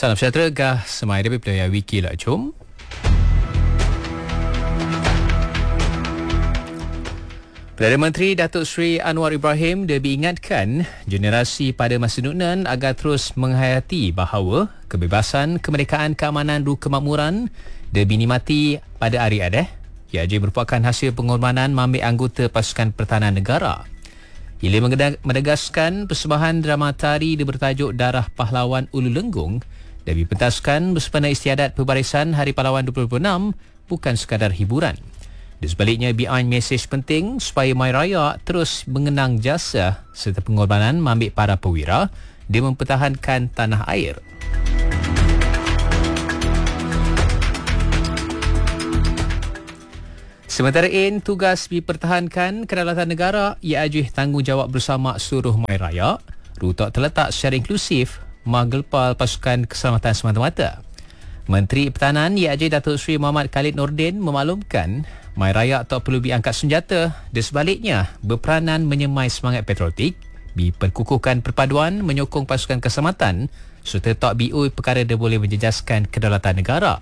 Salam sejahtera gah semai dari Playa Wiki lah jom. Perdana Menteri Datuk Seri Anwar Ibrahim diingatkan generasi pada masa nunan agar terus menghayati bahawa kebebasan, kemerdekaan, keamanan dan kemakmuran dinikmati pada hari adah. Ia merupakan hasil pengorbanan mamik anggota pasukan pertahanan negara. Ia menegaskan persembahan drama tari bertajuk Darah Pahlawan Ulu Lenggung dan dipentaskan bersempena istiadat Pembarisan Hari Pahlawan 2026 bukan sekadar hiburan. Di sebaliknya, behind mesej penting supaya Mai Raya terus mengenang jasa serta pengorbanan mamik para perwira dia mempertahankan tanah air. Sementara ini, tugas dipertahankan kedaulatan negara ia ajuh tanggungjawab bersama seluruh Mai Raya. Rutok terletak secara inklusif menggelpal pasukan keselamatan semata-mata. Menteri Pertahanan ia ajuh Datuk Seri Muhammad Khalid Nordin memaklumkan Mai Raya tak perlu diangkat senjata dan sebaliknya berperanan menyemai semangat patriotik, diperkukuhkan perpaduan menyokong pasukan keselamatan serta tak biui perkara dia boleh menjejaskan kedaulatan negara.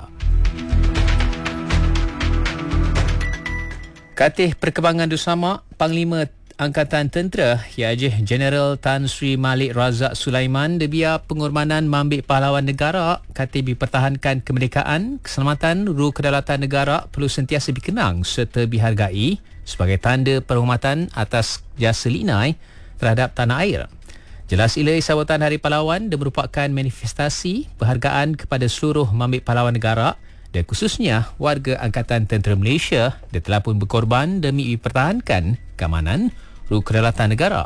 Katih perkembangan bersama Panglima Angkatan Tentera Yajih Jeneral Tan Sri Malik Razak Sulaiman debiar pengorbanan mambik pahlawan negara katih dipertahankan kemerdekaan, keselamatan, ruh kedaulatan negara perlu sentiasa dikenang serta dihargai sebagai tanda penghormatan atas jasa linai terhadap tanah air. Jelas ilai sambutan Hari Pahlawan dia merupakan manifestasi penghargaan kepada seluruh mambik pahlawan negara dan khususnya warga Angkatan Tentera Malaysia dia telah pun berkorban demi dipertahankan keamanan ruh kedaulatan negara.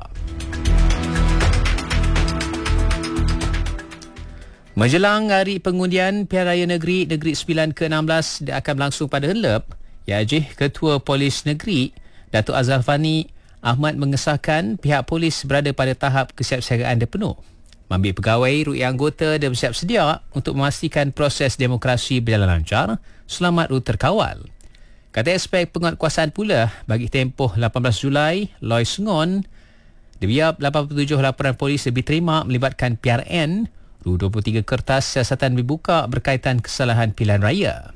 Menjelang hari pengundian Pilihan Raya Negeri 9 ke-16 dia akan berlangsung pada Helep, Yajih Ketua Polis Negeri Datuk Azhar Fani Ahmad mengesahkan pihak polis berada pada tahap kesiapsiagaan dia penuh. Mambik pegawai, ru'i anggota dan bersiap sedia untuk memastikan proses demokrasi berjalan lancar, selamat ruh terkawal. Kata aspek penguatkuasaan pula, bagi tempoh 18 Julai, Loy Sengon, dibiar 87 laporan polis lebih terima melibatkan PRN, 23 kertas siasatan dibuka berkaitan kesalahan pilihan raya.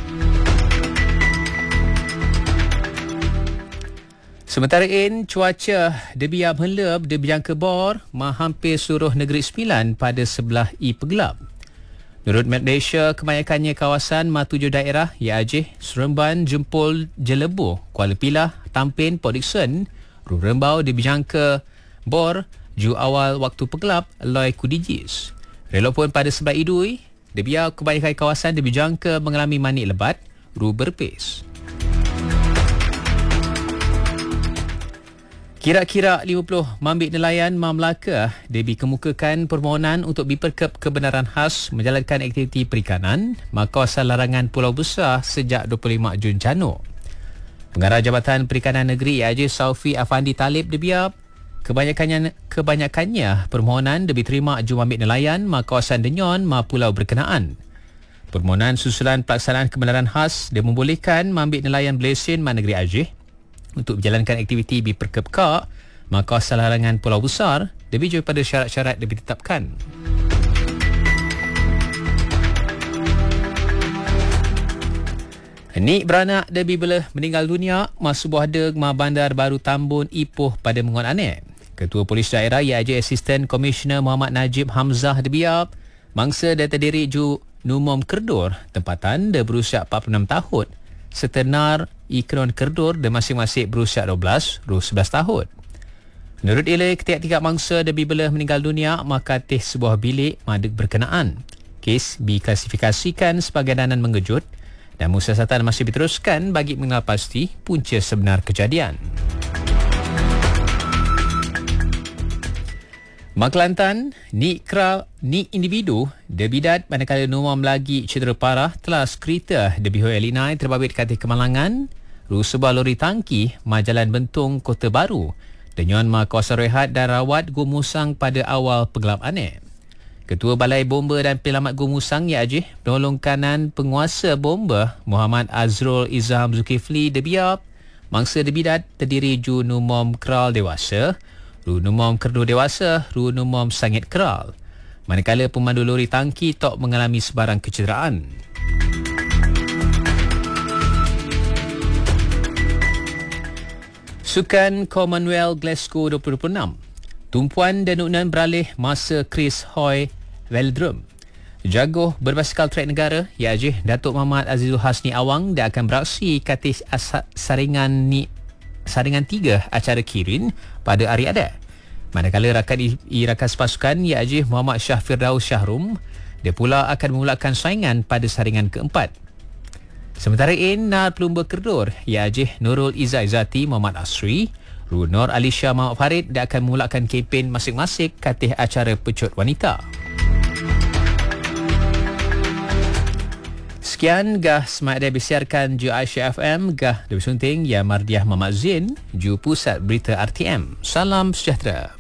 Sementara ini, cuaca dibiar meleb di bijangka bor hampir seluruh Negeri Sembilan pada sebelah pergelap. Menurut Malaysia, kebanyakannya kawasan tujuh daerah Aceh, Seremban, Jempol, Jelebu, Kuala Pilah, Tampin, Port Dickson, Rembau dijangka bor ju awal waktu pergelap Loy Kudijis. Relopun pada sebelah Idui, dibiar kebanyakan kawasan dijangka mengalami manik lebat, berpes. Kira-kira 50 mambik nelayan Melaka dikemukakan permohonan untuk diperkep kebenaran khas menjalankan aktiviti perikanan kawasan larangan Pulau Besar sejak 25 Jun Janu. Pengarah Jabatan Perikanan Negeri Aceh Saufi Afandi Talib dibiar kebanyakannya permohonan diterima ju mambik nelayan kawasan Denyon pulau berkenaan. Permohonan susulan pelaksanaan kebenaran khas membolehkan mambik nelayan Blesen Negeri Aceh untuk menjalankan aktiviti di perkepka kawasan larangan Pulau Besar lebih jauh pada syarat-syarat yang ditetapkan. Nik beranak debi belah meninggal dunia sebuah deg bandar baru Tambun Ipoh pada Menguat Aneh. Ketua Polis Daerah iaitu Assistant Commissioner Muhammad Najib Hamzah debiar mangsa dia terdiri ju Numom Kerdor tempatan dia berusia 46 tahun setenar Ikron Kerdur dan masing-masing berusia 12, 11 tahun. Menurut ia, ketiga-tiga mangsa debi belah meninggal dunia teh sebuah bilik madeg berkenaan. Kes diklasifikasikan sebagai danan mengejut dan siasatan masih diteruskan bagi mengenal pasti punca sebenar kejadian. Kelantan, ni individu debidat manakala numam lagi cedera parah telah skrita debi Hoi Elinai terbabit katih kemalangan sebuah lori tangki Jalan Bentung Kota Baru dengan kawasan rehat dan rawat Gumusang pada awal pergelap aneh. Ketua Balai Bomba dan Penyelamat Gumusang iaitu penolong kanan penguasa bomba Muhammad Azrul Izham Zulkifli debiar mangsa debidat terdiri ju numam kral dewasa, numam kerdu dewasa, numam sangit kral. manakala pemandu lori tangki tak mengalami sebarang kecederaan. Sukan Commonwealth Glasgow 2026. Tumpuan dan Unan beralih masa Chris Hoy Velodrome. Jaguh berbasikal trek negara Yajih Datuk Muhammad Azizul Hasni Awang dia akan beraksi ke atas saringan 3 acara Kirin pada hari ada. Manakala rakan irakas pasukan Yajih Muhammad Shah Firdaus Shahrum dia pula akan memulakan saingan pada saringan keempat. Sementara in Nar Pelumba Kerdur Yajih Nurul Izzah Izzati Muhammad Asri Runor Alisha Muhammad Farid dia akan memulakan kempen masing-masing ke atas acara pecut wanita. Sekian gah semat dia disiarkan Ju Aisyah FM gah dari sunting Ya Mardiah Muhammad Zain Ju Pusat Berita RTM. Salam sejahtera.